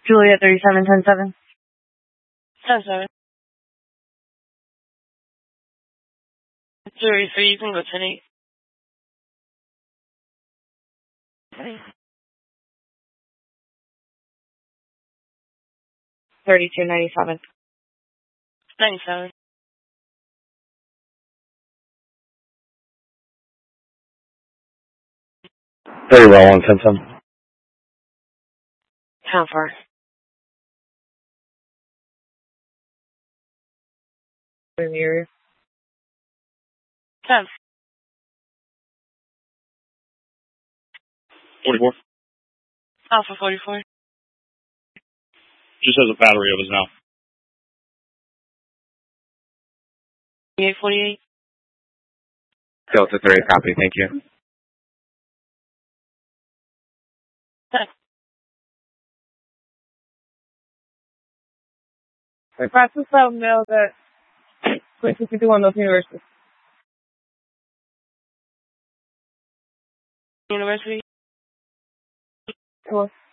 Juliet 37-10-7. 10-7. 33, you can go 10-8. 32-97. 97. Very well on 10-7. How far? In the area. 10. 44. Alpha 44. Just has a battery of us now. 48. Delta 3, copy, thank you. 10. Practice let them know that 52 on those universities. University. Cool.